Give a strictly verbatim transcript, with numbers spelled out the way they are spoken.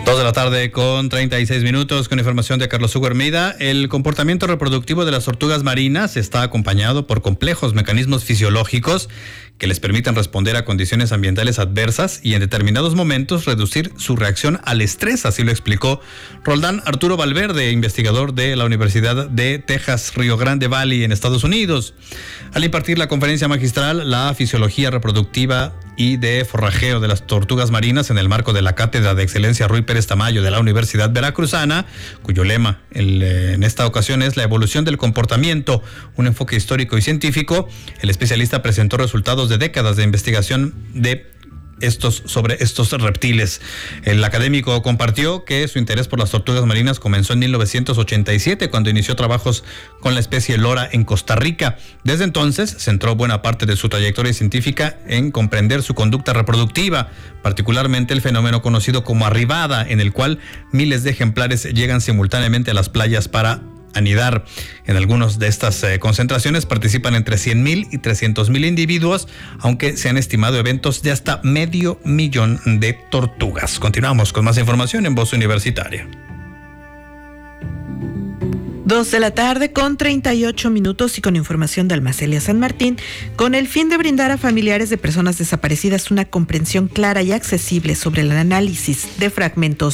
Dos de la tarde con treinta y seis minutos, con información de Carlos Hugo Hermida. El comportamiento reproductivo de las tortugas marinas está acompañado por complejos mecanismos fisiológicos que les permitan responder a condiciones ambientales adversas y en determinados momentos reducir su reacción al estrés, así lo explicó Roldán Arturo Valverde, investigador de la Universidad de Texas Rio Grande Valley en Estados Unidos. Al impartir la conferencia magistral La fisiología reproductiva y de forrajeo de las tortugas marinas en el marco de la Cátedra de Excelencia Ruy Pérez Tamayo de la Universidad Veracruzana, cuyo lema el, en esta ocasión es la evolución del comportamiento, un enfoque histórico y científico, el especialista presentó resultados de décadas de investigación de estos sobre estos reptiles. El académico compartió que su interés por las tortugas marinas comenzó en mil novecientos ochenta y siete, cuando inició trabajos con la especie lora en Costa Rica. Desde entonces centró buena parte de su trayectoria científica en comprender su conducta reproductiva, particularmente el fenómeno conocido como arribada, en el cual miles de ejemplares llegan simultáneamente a las playas para anidar. En algunas de estas eh, concentraciones participan entre cien mil y trescientos mil individuos, aunque se han estimado eventos de hasta medio millón de tortugas. Continuamos con más información en Voz Universitaria. Dos de la tarde con treinta y ocho minutos y con información de Almacelia San Martín, con el fin de brindar a familiares de personas desaparecidas una comprensión clara y accesible sobre el análisis de fragmentos